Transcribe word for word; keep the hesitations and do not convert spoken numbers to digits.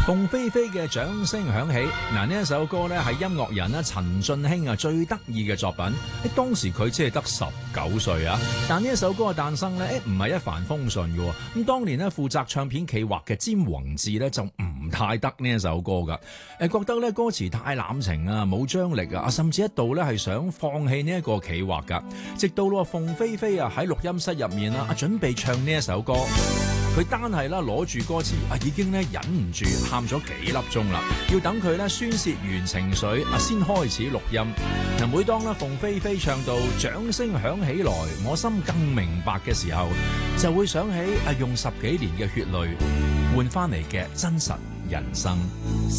鳳飛飛嘅掌聲響起，嗱呢一首歌咧係音樂人咧陳進興啊最得意嘅作品。喺當時佢只係得十九歲啊，但呢一首歌嘅誕生咧，誒唔係一帆風順嘅。咁當年咧負責唱片企劃嘅詹宏志咧就唔太得呢一首歌噶，誒覺得咧歌詞太濫情啊，冇張力啊，甚至一度咧係想放棄呢一個企劃噶。直到咯鳳飛飛啊喺錄音室入面啦，啊準備唱呢一首歌。佢單係啦攞住歌詞啊，已經咧忍唔住喊咗幾粒鐘啦，要等佢咧宣泄完情緒啊，先開始錄音。嗱，每當咧鳳飛飛唱到掌聲響起來，我心更明白嘅時候，就會想起啊用十幾年嘅血淚換翻嚟嘅真實人生。